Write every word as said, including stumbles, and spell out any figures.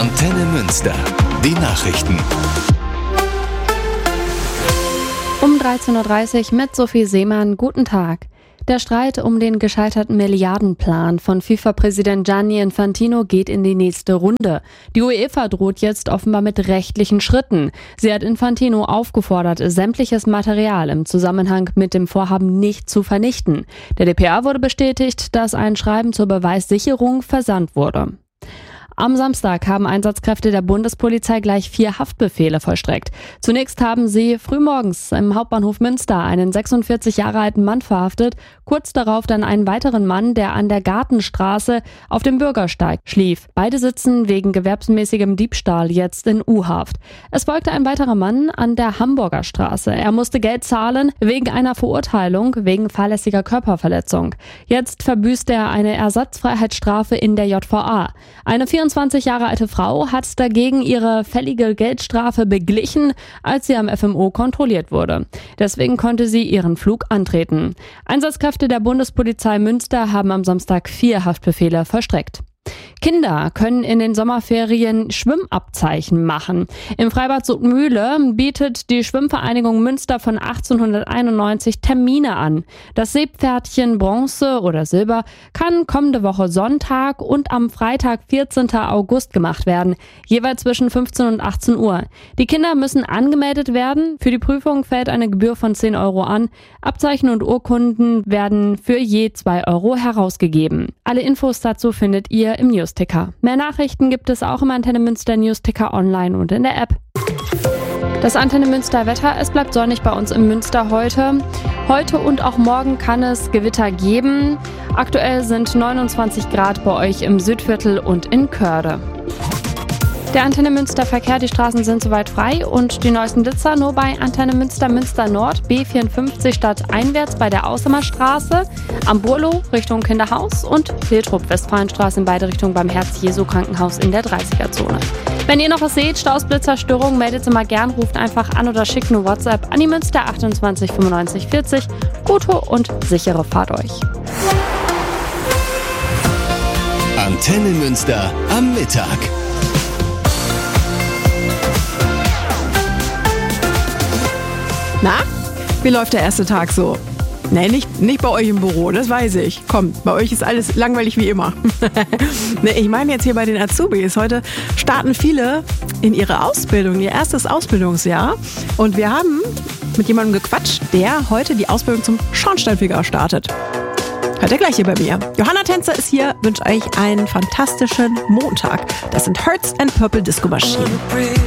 Antenne Münster. Die Nachrichten. Um dreizehn Uhr dreißig mit Sophie Seemann. Guten Tag. Der Streit um den gescheiterten Milliardenplan von FIFA-Präsident Gianni Infantino geht in die nächste Runde. Die UEFA droht jetzt offenbar mit rechtlichen Schritten. Sie hat Infantino aufgefordert, sämtliches Material im Zusammenhang mit dem Vorhaben nicht zu vernichten. Der D P A wurde bestätigt, dass ein Schreiben zur Beweissicherung versandt wurde. Am Samstag haben Einsatzkräfte der Bundespolizei gleich vier Haftbefehle vollstreckt. Zunächst haben sie frühmorgens im Hauptbahnhof Münster einen sechsundvierzig Jahre alten Mann verhaftet, kurz darauf dann einen weiteren Mann, der an der Gartenstraße auf dem Bürgersteig schlief. Beide sitzen wegen gewerbsmäßigem Diebstahl jetzt in U-Haft. Es folgte ein weiterer Mann an der Hamburger Straße. Er musste Geld zahlen wegen einer Verurteilung wegen fahrlässiger Körperverletzung. Jetzt verbüßt er eine Ersatzfreiheitsstrafe in der J V A. Eine vierundzwanzig Jahre alte Frau hat dagegen ihre fällige Geldstrafe beglichen, als sie am F M O kontrolliert wurde. Deswegen konnte sie ihren Flug antreten. Einsatzkräfte der Bundespolizei Münster haben am Samstag vier Haftbefehle vollstreckt. Kinder können in den Sommerferien Schwimmabzeichen machen. Im Freibad Sootmühle bietet die Schwimmvereinigung Münster von achtzehnhunderteinundneunzig Termine an. Das Seepferdchen Bronze oder Silber kann kommende Woche Sonntag und am Freitag, vierzehnten August gemacht werden, jeweils zwischen fünfzehn und achtzehn Uhr. Die Kinder müssen angemeldet werden. Für die Prüfung fällt eine Gebühr von zehn Euro an. Abzeichen und Urkunden werden für je zwei Euro herausgegeben. Alle Infos dazu findet ihr im Newsticker. Mehr Nachrichten gibt es auch im Antenne Münster Newsticker online und in der App. Das Antenne Münster Wetter, es bleibt sonnig bei uns im Münster heute. Heute und auch morgen kann es Gewitter geben. Aktuell sind neunundzwanzig Grad bei euch im Südviertel und in Körde. Der Antenne Münster Verkehr, die Straßen sind soweit frei und die neuesten Blitzer nur bei Antenne Münster Münster Nord, B vierundfünfzig stadteinwärts bei der Außemer Straße, am Burlo Richtung Kinderhaus und Hiltrup Westfalenstraße in beide Richtungen beim Herz-Jesu-Krankenhaus in der dreißiger-Zone. Wenn ihr noch was seht, Staus, Blitzer, Störungen, meldet sie mal gern, ruft einfach an oder schickt eine WhatsApp an die Münster achtundzwanzig fünfundneunzig vierzig. Gute und sichere Fahrt euch. Antenne Münster am Mittag. Na, wie läuft der erste Tag so? Nee, nicht, nicht bei euch im Büro, das weiß ich. Komm, bei euch ist alles langweilig wie immer. Nee, ich meine jetzt hier bei den Azubis. Heute starten viele in ihre Ausbildung, ihr erstes Ausbildungsjahr. Und wir haben mit jemandem gequatscht, der heute die Ausbildung zum Schornsteinfeger startet. Hört ihr gleich hier bei mir. Johanna Tänzer ist hier, wünsche euch einen fantastischen Montag. Das sind Hertz and Purple Disco Machine.